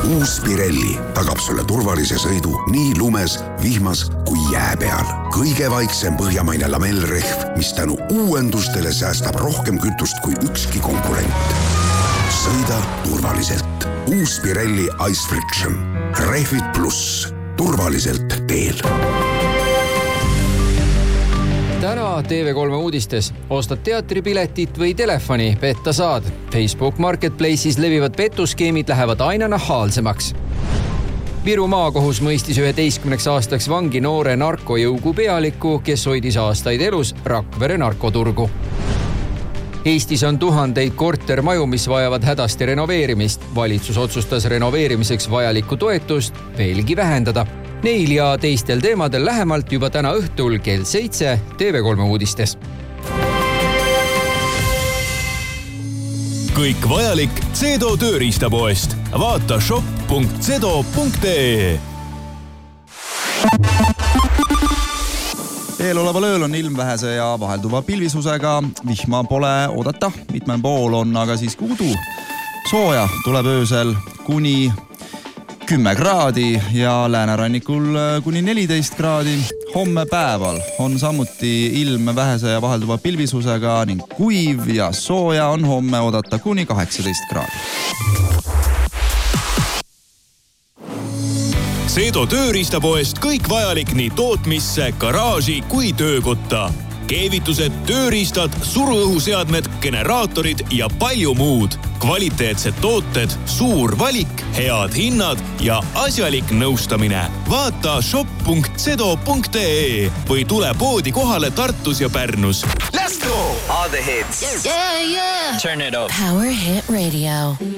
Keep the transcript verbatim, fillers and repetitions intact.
uus Pirelli tagab sulle turvalise sõidu nii lumes, vihmas kui jää peal. Kõige vaiksem põhjamaine lamellrehv, mis tänu uuendustele säästab rohkem kütust kui ükski konkurent. Sõida turvaliselt. Uus Pirelli Ice Friction. Rehvid pluss. Turvaliselt teel. Täna T V kolme uudistes. Ostad teatripiletit või telefoni, petta saad. Facebook Marketplace'is levivad petuskeemid lähevad aina nahaalsemaks. Viru maakohus mõistis üheteistkümneks aastaks vangi noore narkojõugu pealiku, kes hoidis aastaid elus Rakvere narkoturgu. Eestis on tuhandeid kortermaju, mis vajavad hädasti renoveerimist. Valitsus otsustas renoveerimiseks vajalikku toetust veelgi vähendada. Neil ja teistel teemadel lähemalt juba täna õhtul kell seitse T V kolme uudistes. Kõik vajalik Zedo tööriistapoest. Vaata shop punkt zedo punkt ee. Eeloleval ööl on ilm vähese ja vahelduva pilvisusega. Vihma pole oodata. Mitmel pool on aga siis kuudu. Sooja tuleb öösel kuni kümme kraadi ja läänerannikul kuni neliteist kraadi. Homme päeval on samuti ilm vähese ja vahelduva pilvisusega ning kuiv ja sooja on homme oodata kuni kaheksateist kraadi. Zedo tööriistapoest kõik vajalik nii tootmisse, garaaži kui töökotta. Keevitused, tööriistad, suruõhuseadmed, generaatorid ja palju muud. Kvaliteetsed tooted, suur valik, head hinnad ja asjalik nõustamine. Vaata shop punkt zedo punkt ee või tule poodi kohale Tartus ja Pärnus. Let's go! All the hits. Yeah, yeah. Turn it up. Power Hit Radio.